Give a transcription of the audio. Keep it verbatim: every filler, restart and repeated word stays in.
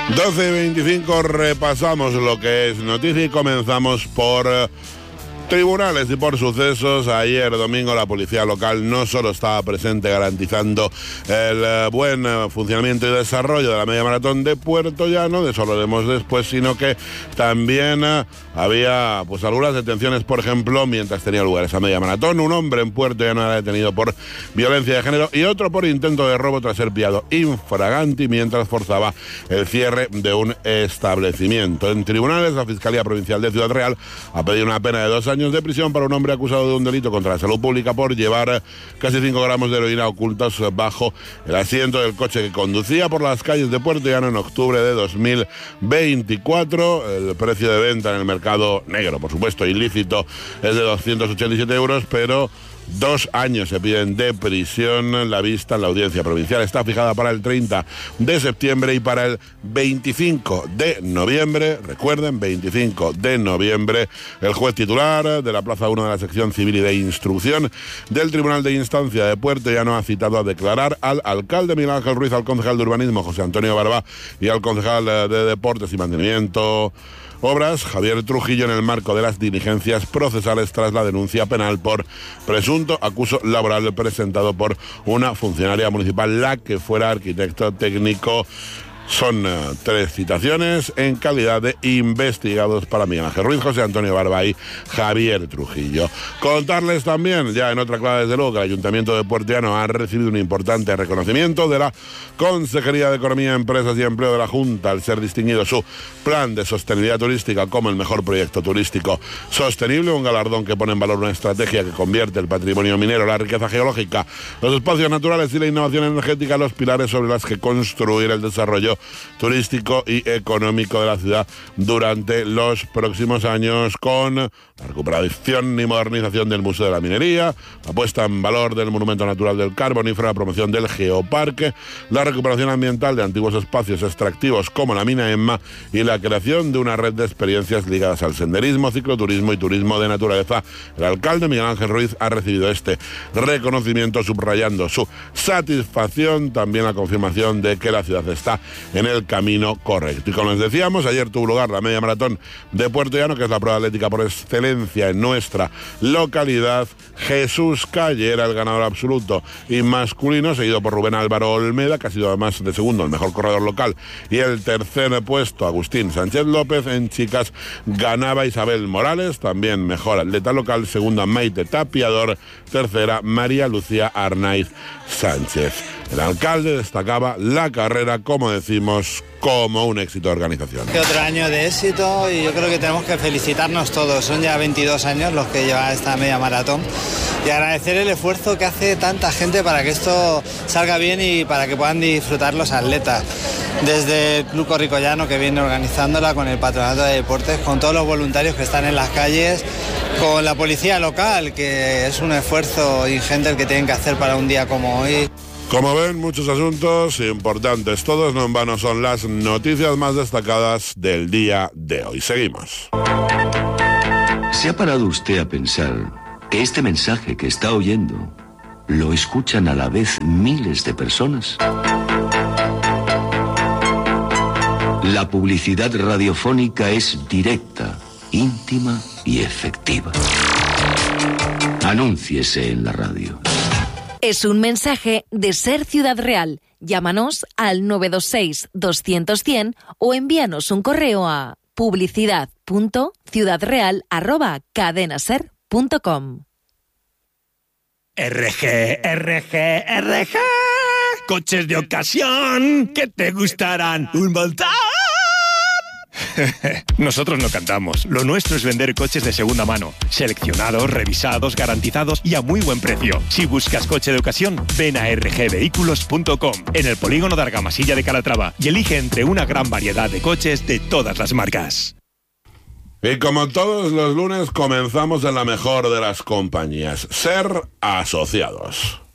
doce y veinticinco, repasamos lo que es noticia y comenzamos por eh, tribunales y por sucesos. Ayer domingo la policía local no solo estaba presente garantizando el eh, buen eh, funcionamiento y desarrollo de la media maratón de Puerto Llano, de eso hablaremos después, sino que también eh, había pues algunas detenciones, por ejemplo, mientras tenía lugar esa media maratón. Un hombre en Puerto Llano era detenido por violencia de género y otro por intento de robo tras ser pillado infraganti mientras forzaba el cierre de un establecimiento. En tribunales, la Fiscalía Provincial de Ciudad Real ha pedido una pena de dos años de prisión para un hombre acusado de un delito contra la salud pública por llevar casi cinco gramos de heroína ocultos bajo el asiento del coche que conducía por las calles de Puerto Llano en octubre de dos mil veinticuatro. El precio de venta en el mercado negro, por supuesto ilícito, es de doscientos ochenta y siete euros, pero dos años se piden de prisión. La vista en la audiencia provincial está fijada para el treinta de septiembre y para el veinticinco de noviembre. Recuerden, veinticinco de noviembre, el juez titular de la Plaza uno de la sección civil y de instrucción del Tribunal de Instancia de Puerto Llano ha citado a declarar al alcalde Miguel Ángel Ruiz, al concejal de urbanismo José Antonio Barba y al concejal de deportes y mantenimiento Obras, Javier Trujillo, en el marco de las diligencias procesales tras la denuncia penal por presunto acuso laboral presentado por una funcionaria municipal, la que fuera arquitecto técnico. Son uh, tres citaciones en calidad de investigados para Miguel Ángel Ruiz, José Antonio Barba y Javier Trujillo. Contarles también, ya en otra clave desde luego, que el Ayuntamiento de Puerto Llano ha recibido un importante reconocimiento de la Consejería de Economía, Empresas y Empleo de la Junta, al ser distinguido su plan de sostenibilidad turística como el mejor proyecto turístico sostenible, un galardón que pone en valor una estrategia que convierte el patrimonio minero, la riqueza geológica, los espacios naturales y la innovación energética los pilares sobre los que construir el desarrollo turístico y económico de la ciudad durante los próximos años, con la recuperación y modernización del Museo de la Minería, la puesta en valor del Monumento Natural del Carbonífero, la promoción del Geoparque, la recuperación ambiental de antiguos espacios extractivos como la mina Emma y la creación de una red de experiencias ligadas al senderismo, cicloturismo y turismo de naturaleza. El alcalde Miguel Ángel Ruiz ha recibido este reconocimiento subrayando su satisfacción, también la confirmación de que la ciudad está en el camino correcto. Y como les decíamos, ayer tuvo lugar la media maratón de Puerto Llano, que es la prueba atlética por excelencia en nuestra localidad. Jesús Calle era el ganador absoluto y masculino, seguido por Rubén Álvaro Olmeda, que ha sido además de segundo el mejor corredor local, y el tercer puesto Agustín Sánchez López. En chicas ganaba Isabel Morales, también mejor atleta local, segunda Maite Tapiador, tercera María Lucía Arnaiz Sánchez. El alcalde destacaba la carrera, como decimos, como un éxito de organización. Otro año de éxito y yo creo que tenemos que felicitarnos todos. Son ya veintidós años los que lleva esta media maratón y agradecer el esfuerzo que hace tanta gente para que esto salga bien y para que puedan disfrutar los atletas. Desde el Club Corricollano, que viene organizándola, con el Patronato de Deportes, con todos los voluntarios que están en las calles, con la policía local, que es un esfuerzo ingente el que tienen que hacer para un día como hoy. Como ven, muchos asuntos importantes, todos no en vano son las noticias más destacadas del día de hoy. Seguimos. ¿Se ha parado usted a pensar que este mensaje que está oyendo lo escuchan a la vez miles de personas? La publicidad radiofónica es directa, íntima y efectiva. Anúnciese en la radio. Es un mensaje de Ser Ciudad Real. Llámanos al nueve dos seis, doscientos, cien o envíanos un correo a publicidad punto ciudadreal arroba cadenaser punto com. R G, R G, R G. Coches de ocasión que te gustarán un montón. Nosotros no cantamos. Lo nuestro es vender coches de segunda mano, seleccionados, revisados, garantizados y a muy buen precio. Si buscas coche de ocasión, ven a r g vehículos punto com, en el polígono de Argamasilla de Calatrava, y elige entre una gran variedad de coches de todas las marcas. Y como todos los lunes, comenzamos en la mejor de las compañías, Ser Asociados.